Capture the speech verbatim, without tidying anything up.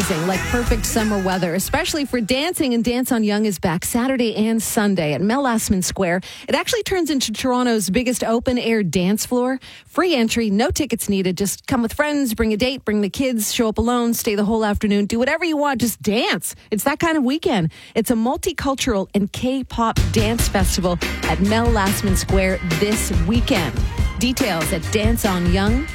amazing, like perfect summer weather, especially for dancing. And Dance on Yonge is back Saturday and Sunday at Mel Lastman Square. It actually turns into Toronto's biggest open-air dance floor. Free entry, no tickets needed. Just come with friends, bring a date, bring the kids, show up alone, stay the whole afternoon, do whatever you want, just dance. It's that kind of weekend. It's a multicultural and K-pop dance festival at Mel Lastman Square this weekend. Details at Dance on Yonge.